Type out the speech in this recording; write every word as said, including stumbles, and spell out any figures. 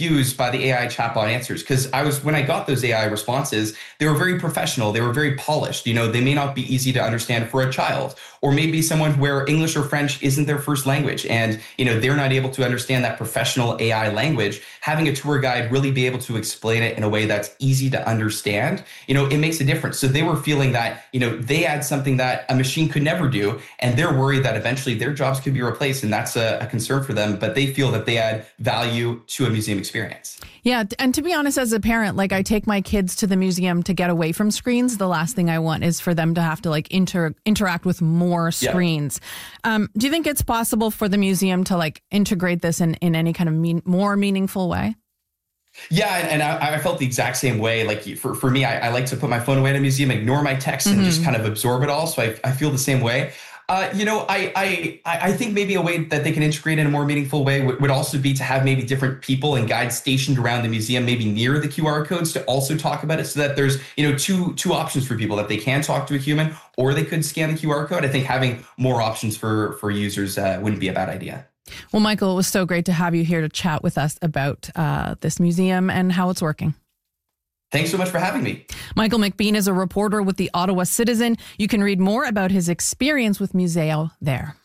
confused by the A I chatbot answers because I was when I got those A I responses, they were very professional, they were very polished. You know, they may not be easy to understand for a child, or maybe someone where English or French isn't their first language, and you know they're not able to understand that professional A I language. Having a tour guide really be able to explain it in a way that's easy to understand, you know, it makes a difference. So they were feeling that, you know, they had something that a machine could never do, and they're worried that eventually their jobs could be replaced, and that's a, a concern for them. But they feel that they add value to a museum experience. Yeah. And to be honest, as a parent, like I take my kids to the museum to get away from screens. The last thing I want is for them to have to like inter interact with more screens. Yeah. Um, do you think it's possible for the museum to like integrate this in, in any kind of mean, more meaningful way? Yeah, and I, I felt the exact same way. Like for, for me, I, I like to put my phone away in a museum, ignore my texts, mm-hmm. and just kind of absorb it all. So I, I feel the same way. Uh, you know, I, I I think maybe a way that they can integrate in a more meaningful way would, would also be to have maybe different people and guides stationed around the museum, maybe near the Q R codes, to also talk about it, so that there's, you know, two two options for people, that they can talk to a human or they could scan the Q R code. I think having more options for for users uh, wouldn't be a bad idea. Well, Michael, it was so great to have you here to chat with us about uh, this museum and how it's working. Thanks so much for having me. Michael McBean is a reporter with the Ottawa Citizen. You can read more about his experience with Museo there.